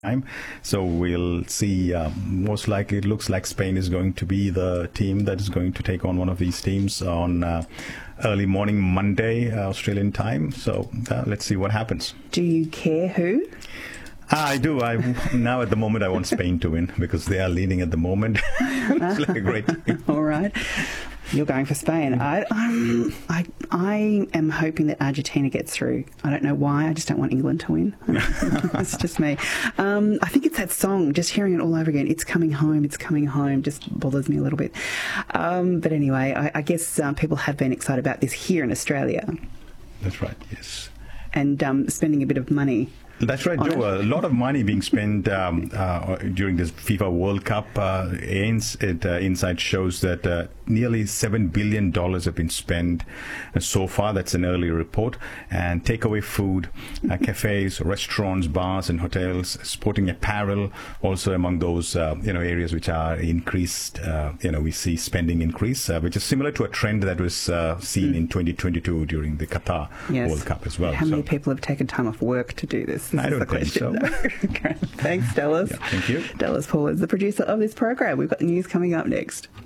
time. So we'll see. Most likely, it looks like Spain is going to be the team that is going to take on one of these teams on early morning Monday, Australian time. So let's see what happens. Do you care who? I do. Now at the moment I want Spain to win because they are leading at the moment. It's like a great team. All right. You're going for Spain. I am hoping that Argentina gets through. I don't know why. I just don't want England to win. It's just me. I think it's that song, just hearing it all over again. It's coming home, just bothers me a little bit. But anyway, I guess people have been excited about this here in Australia. That's right, yes. And spending a bit of money. That's right, Joe. A lot of money being spent during this FIFA World Cup. Insight shows that nearly $7 billion have been spent so far. That's an early report. And takeaway food, cafes, restaurants, bars and hotels, sporting apparel, also among those areas which are increased. We see spending increase, which is similar to a trend that was seen in 2022 during the Qatar World Cup as well. How many people have taken time off work to do this? I don't think so. Thanks, Dallas. Yeah, thank you. Dallas Paul is the producer of this program. We've got the news coming up next.